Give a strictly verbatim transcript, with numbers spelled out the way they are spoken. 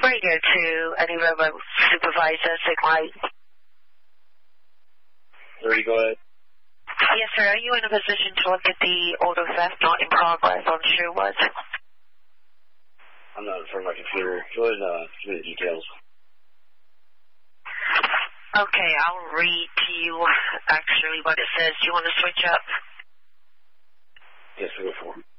radio to any railroad supervisor, Signal eight. Ready, go ahead. Yes, sir. Are you in a position to look at the auto theft not in progress on Sherwood? I'm not in front of my computer. Go ahead and uh, give me the details. Okay, I'll read to you actually what it says. Do you want to switch up? Yes, we go for it.